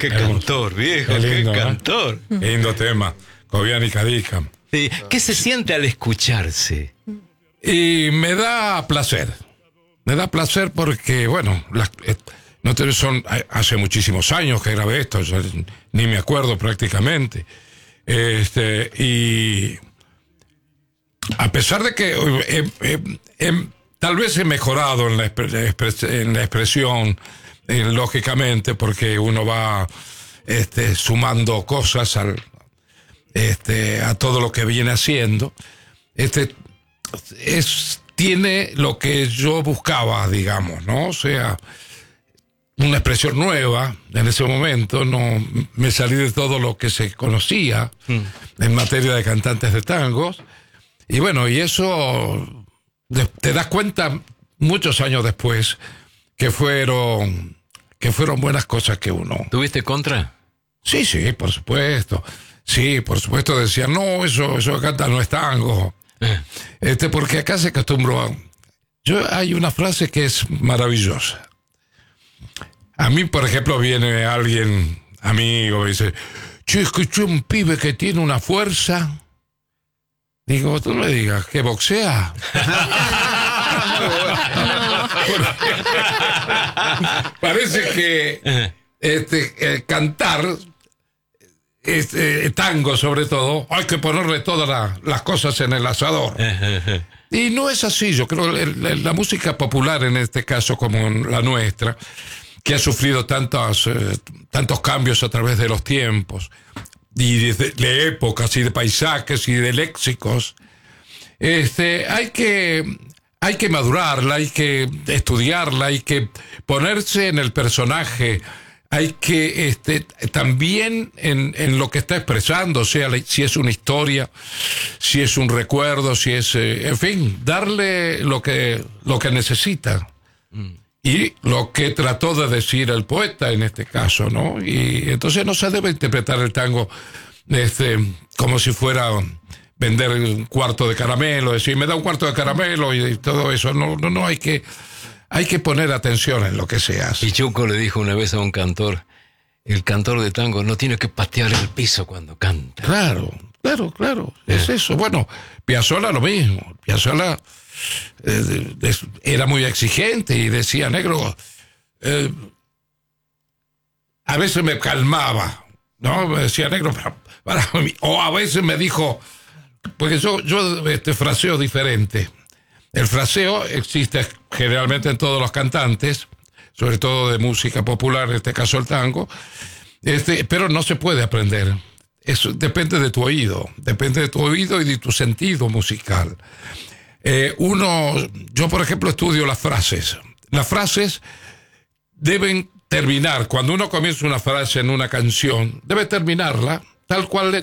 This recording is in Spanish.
qué cantor, viejo, Qué lindo, qué ¿no? cantor. Lindo tema, Cobian y Cadícam. Sí. ¿Qué se siente al escucharse? Y me da placer. Me da placer porque, bueno, no te son hace muchísimos años que grabé esto, yo ni me acuerdo prácticamente. Y a pesar de que tal vez he mejorado en la expresión, lógicamente, porque uno va sumando cosas a todo lo que viene haciendo, tiene lo que yo buscaba, digamos, ¿no? O sea, una expresión nueva. En ese momento no me salí de todo lo que se conocía en materia de cantantes de tangos. Y bueno, y eso te das cuenta muchos años después que fueron buenas cosas que uno... ¿Tuviste contra? Sí, por supuesto. Sí, por supuesto decían, no, eso que canta no es tango. Porque acá se acostumbró a... hay una frase que es maravillosa. A mí, por ejemplo, viene alguien, amigo, y dice, che, escuché un pibe que tiene una fuerza. Digo, tú me digas, ¿que boxea? Parece que cantar, tango sobre todo, hay que ponerle todas las cosas en el asador. Y no es así. Yo creo que la música popular, en este caso como la nuestra, que ha sufrido tantos cambios a través de los tiempos, y de épocas, y de paisajes, y de léxicos, hay que madurarla, hay que estudiarla, hay que ponerse en el personaje, hay que también en lo que está expresando, o sea, si es una historia, si es un recuerdo, si es, en fin, darle lo que necesita. Y lo que trató de decir el poeta en este caso, ¿no? Y entonces no se debe interpretar el tango como si fuera vender un cuarto de caramelo, decir, me da un cuarto de caramelo y todo eso. No, hay que poner atención en lo que se hace. Y Chuco le dijo una vez a un cantor, el cantor de tango no tiene que patear el piso cuando canta. Claro, es eso. Bueno, Piazzolla lo mismo. Piazzolla era muy exigente y decía, negro, a veces me calmaba, ¿no? Me decía, negro, para mí. O a veces me dijo, porque yo fraseo diferente. El fraseo existe generalmente en todos los cantantes, sobre todo de música popular, en este caso el tango, pero no se puede aprender. Eso depende de tu oído y de tu sentido musical. Yo por ejemplo estudio las frases. Las frases deben terminar, cuando uno comienza una frase en una canción, debe terminarla tal cual